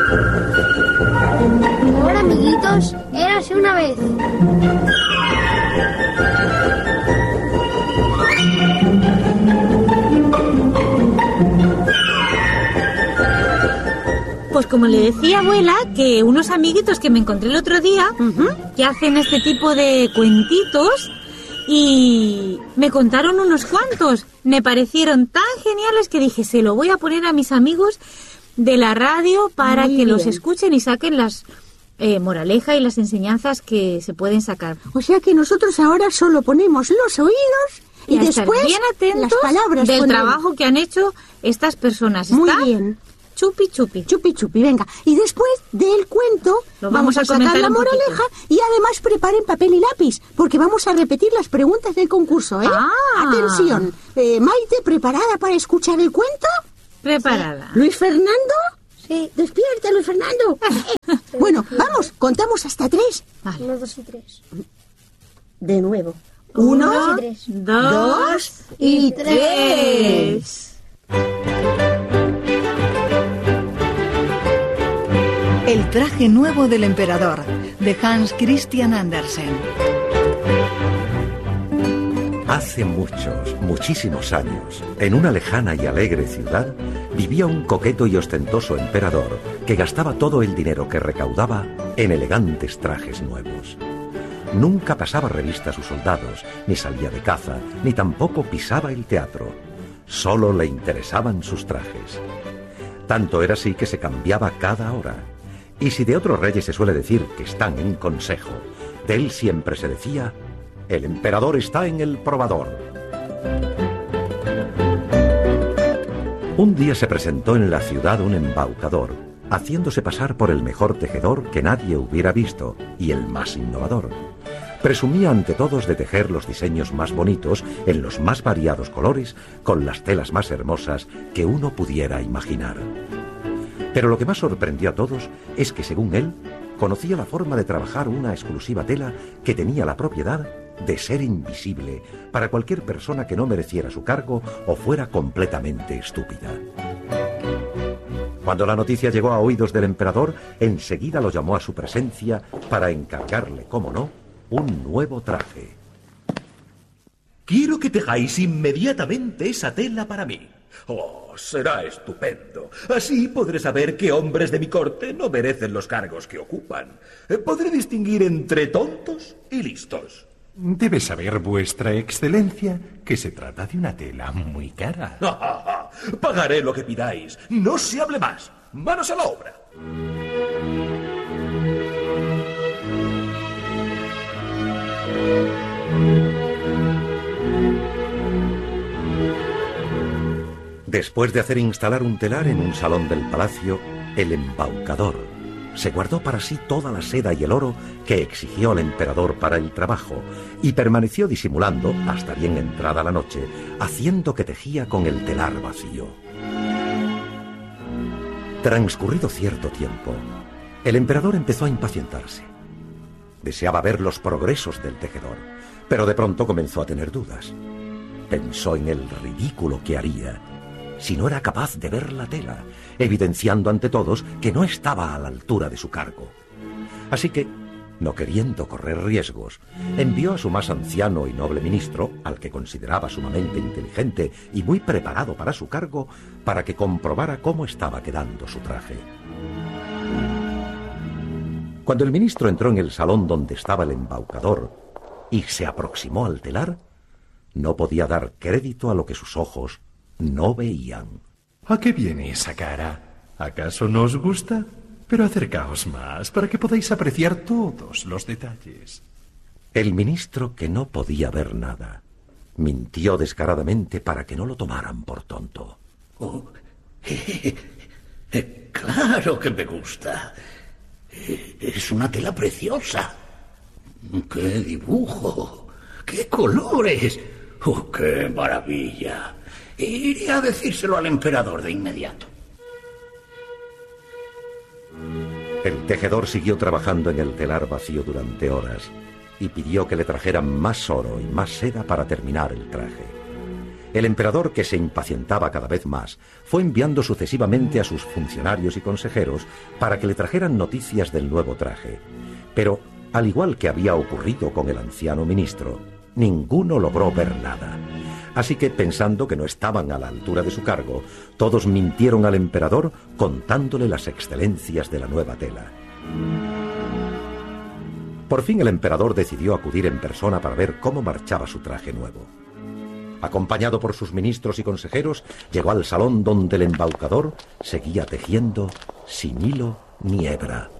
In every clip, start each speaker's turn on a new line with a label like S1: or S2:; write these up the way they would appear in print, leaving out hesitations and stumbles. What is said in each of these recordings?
S1: Hola, amiguitos, érase una vez.
S2: Pues como le decía, abuela, que unos amiguitos que me encontré el otro día, que hacen este tipo de cuentitos, y me contaron unos cuantos. Me parecieron tan geniales que dije, se lo voy a poner a mis amigos de la radio para que los escuchen y saquen las moralejas y las enseñanzas que se pueden sacar.
S3: O sea que nosotros ahora solo ponemos los oídos y después
S2: bien atentos
S3: las palabras
S2: del
S3: ponemos.
S2: trabajo que han hecho estas personas.
S3: Muy
S2: ¿Está?
S3: bien.
S2: Chupi, chupi.
S3: Chupi, chupi, venga. Y después del cuento
S2: Lo vamos a
S3: sacar
S2: comentar
S3: la
S2: un
S3: moraleja y además preparen papel y lápiz, porque vamos a repetir las preguntas del concurso, ¿eh?
S2: Ah.
S3: Atención. Maite, ¿preparada para escuchar el cuento?
S2: Preparada.
S3: ¿Luis Fernando?
S1: Sí.
S3: Despierta, Luis Fernando. Bueno, vamos, contamos hasta 3.
S2: Vale.
S1: 1, 2 y 3.
S3: De nuevo.
S2: 1,
S1: 3.
S2: 2 y 3.
S4: El traje nuevo del emperador, de Hans Christian Andersen.
S5: Hace muchísimos años, en una lejana y alegre ciudad, vivía un coqueto y ostentoso emperador que gastaba todo el dinero que recaudaba en elegantes trajes nuevos. Nunca pasaba revista a sus soldados, ni salía de caza, ni tampoco pisaba el teatro. Solo le interesaban sus trajes. Tanto era así que se cambiaba cada hora. Y si de otros reyes se suele decir que están en consejo, de él siempre se decía: el emperador está en el probador. Un día se presentó en la ciudad un embaucador, haciéndose pasar por el mejor tejedor que nadie hubiera visto y el más innovador. Presumía ante todos de tejer los diseños más bonitos en los más variados colores, con las telas más hermosas que uno pudiera imaginar. Pero lo que más sorprendió a todos es que, según él, conocía la forma de trabajar una exclusiva tela que tenía la propiedad de ser invisible para cualquier persona que no mereciera su cargo o fuera completamente estúpida. Cuando la noticia llegó a oídos del emperador, enseguida lo llamó a su presencia para encargarle, cómo no, un nuevo traje.
S6: Quiero que tejáis inmediatamente esa tela para mí. Oh, será estupendo. Así podré saber qué hombres de mi corte no merecen los cargos que ocupan. Podré distinguir entre tontos y listos.
S7: Debe saber, vuestra excelencia, que se trata de una tela muy cara.
S6: Pagaré lo que pidáis. No se hable más. Manos a la obra.
S5: Después de hacer instalar un telar en un salón del palacio, el embaucador se guardó para sí toda la seda y el oro que exigió el emperador para el trabajo y permaneció disimulando hasta bien entrada la noche, haciendo que tejía con el telar vacío. Transcurrido cierto tiempo, el emperador empezó a impacientarse. Deseaba ver los progresos del tejedor, pero de pronto comenzó a tener dudas. Pensó en el ridículo que haría si no era capaz de ver la tela, evidenciando ante todos que no estaba a la altura de su cargo. Así que, no queriendo correr riesgos, envió a su más anciano y noble ministro, al que consideraba sumamente inteligente y muy preparado para su cargo, para que comprobara cómo estaba quedando su traje. Cuando el ministro entró en el salón donde estaba el embaucador y se aproximó al telar, no podía dar crédito a lo que sus ojos no veían.
S7: ¿A qué viene esa cara? ¿Acaso no os gusta? Pero acercaos más para que podáis apreciar todos los detalles.
S5: El ministro, que no podía ver nada, mintió descaradamente para que no lo tomaran por tonto.
S8: Oh, claro que me gusta. Es una tela preciosa. ¡Qué dibujo! ¡Qué colores! ¡Oh, qué maravilla! Iré a decírselo al emperador de inmediato.
S5: El tejedor siguió trabajando en el telar vacío durante horas y pidió que le trajeran más oro y más seda para terminar el traje. El emperador, que se impacientaba cada vez más, fue enviando sucesivamente a sus funcionarios y consejeros para que le trajeran noticias del nuevo traje. Pero, al igual que había ocurrido con el anciano ministro, ninguno logró ver nada. Así que, pensando que no estaban a la altura de su cargo, todos mintieron al emperador contándole las excelencias de la nueva tela. Por fin el emperador decidió acudir en persona para ver cómo marchaba su traje nuevo. Acompañado por sus ministros y consejeros, llegó al salón donde el embaucador seguía tejiendo sin hilo ni hebra.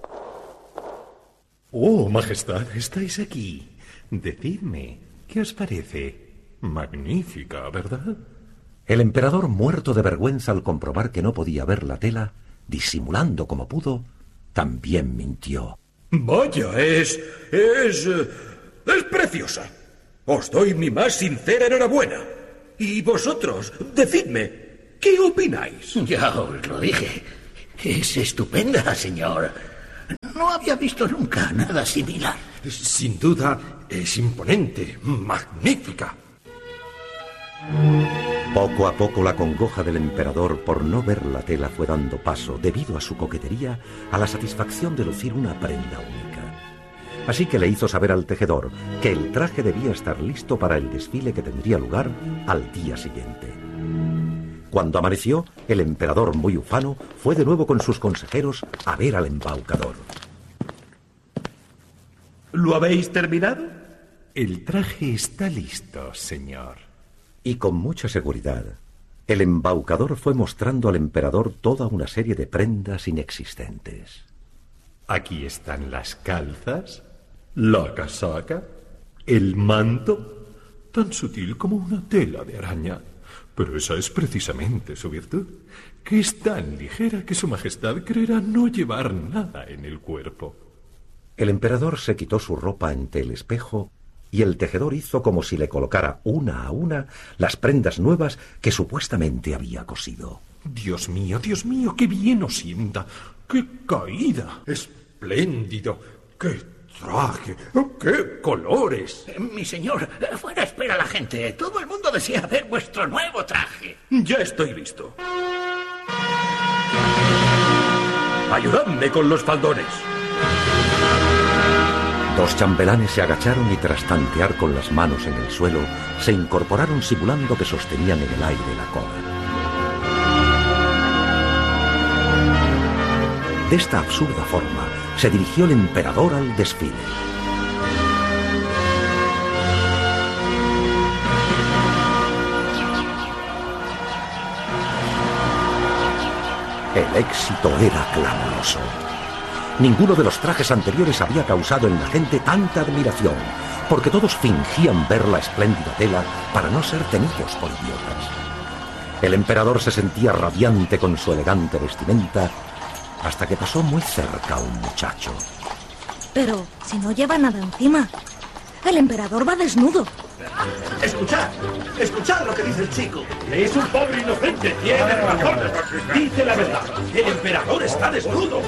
S7: Oh, Majestad, estáis aquí. Decidme, ¿qué os parece? Magnífica, ¿verdad?
S5: El emperador, muerto de vergüenza al comprobar que no podía ver la tela, disimulando como pudo, también mintió.
S6: Vaya, es preciosa. Os doy mi más sincera enhorabuena. Y vosotros, decidme, ¿qué opináis?
S8: Ya os lo dije. Es estupenda, señor. No había visto nunca nada similar.
S7: Sin duda, es imponente, magnífica.
S5: Poco a poco la congoja del emperador por no ver la tela fue dando paso, debido a su coquetería, a la satisfacción de lucir una prenda única. Así que le hizo saber al tejedor que el traje debía estar listo para el desfile que tendría lugar al día siguiente. Cuando amaneció, el emperador, muy ufano, fue de nuevo con sus consejeros a ver al embaucador.
S6: ¿Lo habéis terminado?
S7: El traje está listo, señor.
S5: Y con mucha seguridad, el embaucador fue mostrando al emperador toda una serie de prendas inexistentes.
S7: Aquí están las calzas, la casaca, el manto, tan sutil como una tela de araña. Pero esa es precisamente su virtud, que es tan ligera que su majestad creerá no llevar nada en el cuerpo.
S5: El emperador se quitó su ropa ante el espejo y el tejedor hizo como si le colocara una a una las prendas nuevas que supuestamente había cosido.
S7: Dios mío, qué bien os sienta, qué caída, espléndido, qué traje, qué colores.
S8: Mi señor, fuera espera la gente. Todo el mundo desea ver vuestro nuevo traje.
S6: Ya estoy listo. Ayudadme con los faldones.
S5: Dos chambelanes se agacharon y, tras tantear con las manos en el suelo, se incorporaron simulando que sostenían en el aire la cola. De esta absurda forma se dirigió el emperador al desfile. El éxito era clamoroso. Ninguno de los trajes anteriores había causado en la gente tanta admiración, porque todos fingían ver la espléndida tela para no ser tenidos por idiotas. El emperador se sentía radiante con su elegante vestimenta, hasta que pasó muy cerca a un muchacho.
S9: Pero si no lleva nada encima, el emperador va desnudo.
S6: Escuchad lo que dice el chico. Es un pobre inocente, tiene razón. Dice la verdad, el emperador está desnudo.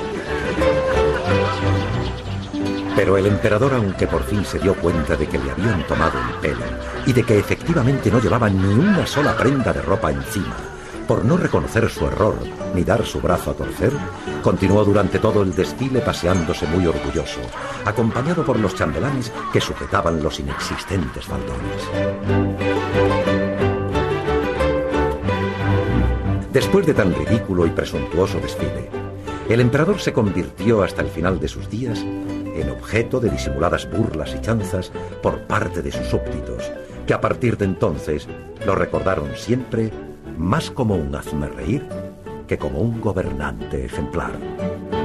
S5: Pero el emperador, aunque por fin se dio cuenta de que le habían tomado el pelo y de que efectivamente no llevaba ni una sola prenda de ropa encima, por no reconocer su error ni dar su brazo a torcer, continuó durante todo el desfile paseándose muy orgulloso, acompañado por los chambelanes que sujetaban los inexistentes faldones. Después de tan ridículo y presuntuoso desfile, el emperador se convirtió hasta el final de sus días en objeto de disimuladas burlas y chanzas por parte de sus súbditos, que a partir de entonces lo recordaron siempre más como un hazmerreír que como un gobernante ejemplar.